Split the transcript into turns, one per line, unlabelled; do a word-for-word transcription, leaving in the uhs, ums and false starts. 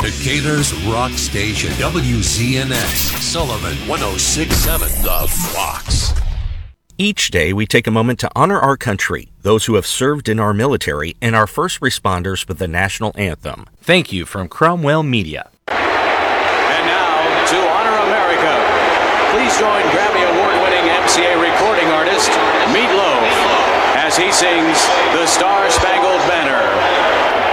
Decatur's rock station, W Z N X, Sullivan one oh six point seven, The Fox.
Each day, we take a moment to honor our country, those who have served in our military, and our first responders with the national anthem. Thank you from Cromwell Media.
And now, to honor America, please join Grammy Award-winning M C A recording artist, Meat Loaf, as he sings the Star Spangled